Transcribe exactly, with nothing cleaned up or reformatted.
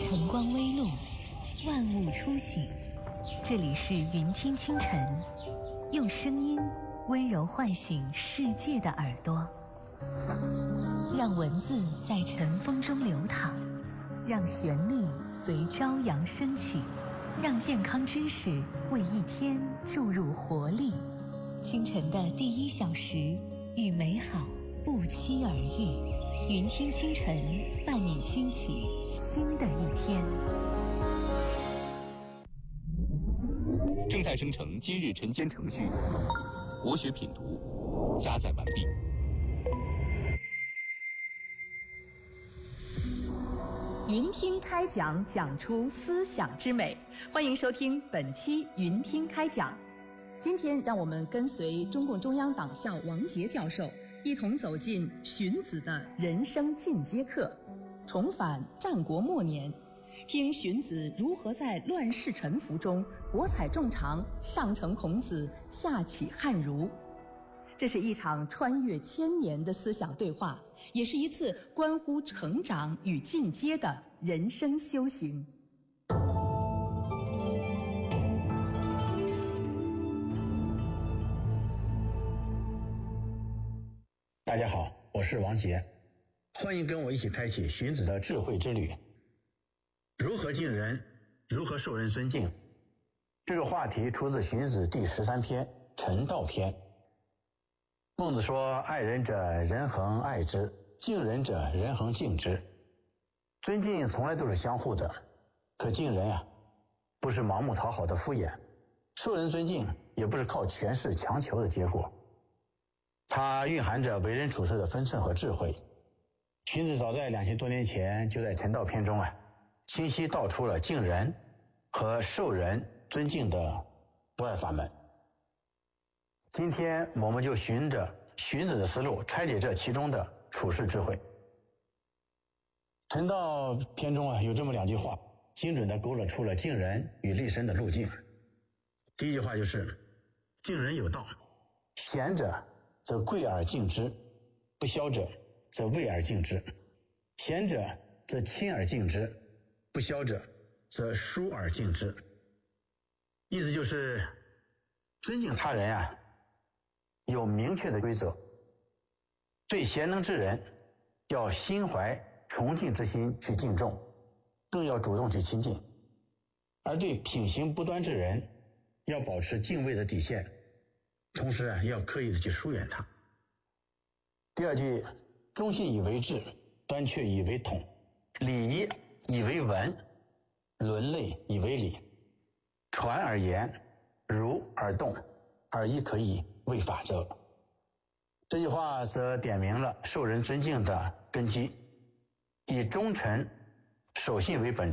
晨光微露，万物初醒。这里是云听清晨，用声音温柔唤醒世界的耳朵，让文字在晨风中流淌，让旋律随朝阳升起，让健康知识为一天注入活力。清晨的第一小时，与美好不期而遇。云听清晨，伴你轻启新的一天。 正在生成今日晨间程序，国学品读，加载完毕。 云听开讲，讲出思想之美。欢迎收听本期云听开讲。今天让我们跟随中共中央党校王杰教授，一同走进荀子的人生进阶课，重返战国末年，听荀子如何在乱世沉浮中博采众长，上承孔子，下启汉儒。这是一场穿越千年的思想对话，也是一次关乎成长与进阶的人生修行。 大家好，我是王杰，欢迎跟我一起开启荀子的智慧之旅。如何敬人，如何受人尊敬，这个话题出自荀子第十三篇《陈道篇》。孟子说，爱人者人恒爱之，敬人者人恒敬之。尊敬从来都是相互的，可敬人啊，不是盲目讨好的敷衍，受人尊敬也不是靠权势强求的结果，它蕴含着为人处事的分寸和智慧。荀子早在两千多年前就在《陈道篇》中啊，清晰道出了敬人和受人尊敬的不二法门。今天我们就循着荀子的思路，拆解这其中的处世智慧。《陈道篇》中啊有这么两句话，精准地勾勒出了敬人与立身的路径。第一句话就是：敬人有道，贤者则贵而敬之，不肖者则畏而敬之；贤者则亲而敬之，不肖者则疏而敬之。意思就是尊敬他人啊，有明确的规则。对贤能之人要心怀崇敬之心去敬重，更要主动去亲近；而对品行不端之人要保持敬畏的底线，同时啊要刻意的去疏远他。第二句，忠信以为治，端阙以为统，礼仪以为文，伦类以为礼，传而言，儒而动，而亦可以为法者。这句话则点明了受人尊敬的根基，以忠诚守信为本